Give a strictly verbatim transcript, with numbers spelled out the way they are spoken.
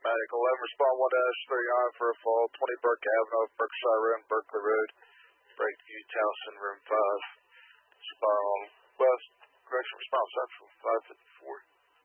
Medic eleven, respond one dash three on for a fall, twenty Burke Avenue, Berkshire Road, Berkeley Road, Breakview, Towson, room five. Spiral west, correction response central, five fifty-four.